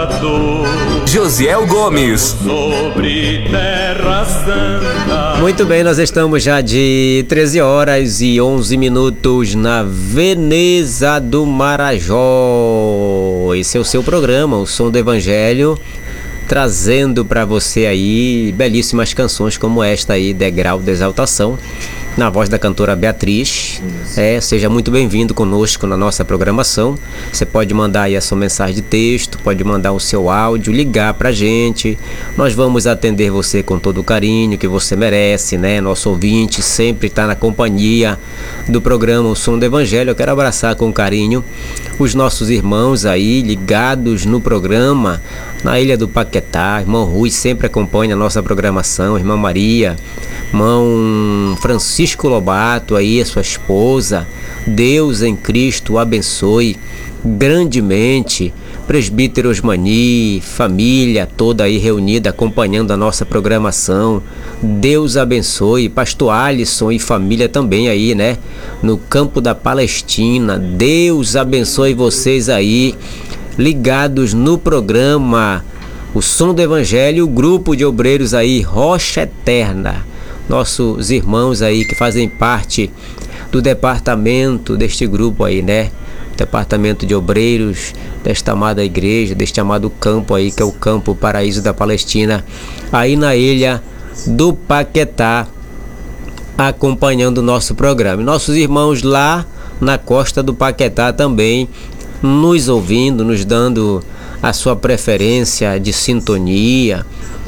Josiel Gomes. Sobre Terra Santa. Muito bem, nós estamos já de 13 horas e 11 minutos na Veneza do Marajó. Esse é o seu programa, o Som do Evangelho, trazendo para você aí belíssimas canções como esta aí, Degrau da Exaltação, na voz da cantora Beatriz. Seja muito bem-vindo conosco na nossa programação. Você pode mandar aí a sua mensagem de texto, pode mandar o seu áudio, ligar pra gente. Nós vamos atender você com todo o carinho que você merece, né? Nosso ouvinte sempre está na companhia do programa O Som do Evangelho. Eu quero abraçar com carinho os nossos irmãos aí ligados no programa na Ilha do Paquetá. Irmão Rui sempre acompanha a nossa programação, irmã Maria, irmão Francisco Lobato aí, a sua esposa. Deus em Cristo o abençoe grandemente. Presbítero Osmani, família toda aí reunida acompanhando a nossa programação. Deus abençoe. Pastor Alisson e família também aí, né? No campo da Palestina. Deus abençoe vocês aí, ligados no programa O Som do Evangelho, o grupo de obreiros aí, Rocha Eterna. Nossos irmãos aí que fazem parte do departamento deste grupo aí, né? Departamento de obreiros desta amada igreja, deste amado campo aí, que é o Campo Paraíso da Palestina, aí na Ilha do Paquetá, acompanhando o nosso programa. E nossos irmãos lá na costa do Paquetá também nos ouvindo, nos dando a sua preferência de sintonia.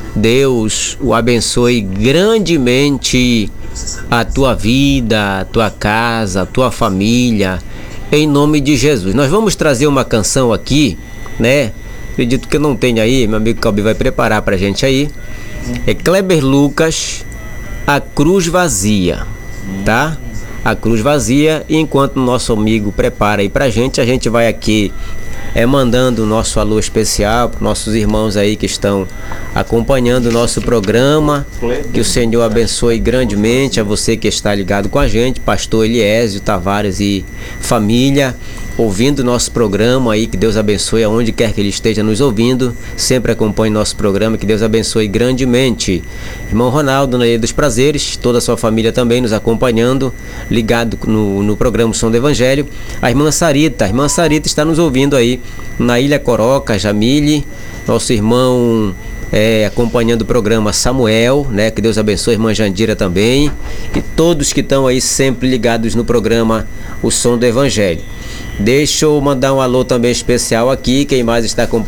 Deus o abençoe grandemente a tua vida, a tua casa, a tua família, em nome de Jesus. Nós vamos trazer uma canção aqui, né? Acredito que não tem aí, meu amigo Calbi vai preparar pra gente aí. É Kleber Lucas, A Cruz Vazia, tá? A Cruz Vazia. E enquanto o nosso amigo prepara aí pra gente, a gente vai aqui mandando o nosso alô especial para nossos irmãos aí que estão acompanhando o nosso programa. Que o Senhor abençoe grandemente a você que está ligado com a gente, pastor Eliésio Tavares e família, ouvindo o nosso programa aí. Que Deus abençoe aonde quer que ele esteja nos ouvindo, sempre acompanhe nosso programa, que Deus abençoe grandemente. Irmão Ronaldo, na Ilha dos Prazeres, toda a sua família também nos acompanhando, ligado no programa O Som do Evangelho. A irmã Sarita está nos ouvindo aí na Ilha Coroca, Jamile. Nosso irmão acompanhando o programa Samuel, né? Que Deus abençoe, irmã Jandira também, e todos que estão aí sempre ligados no programa O Som do Evangelho. Deixa eu mandar um alô também especial aqui, quem mais está acompanhando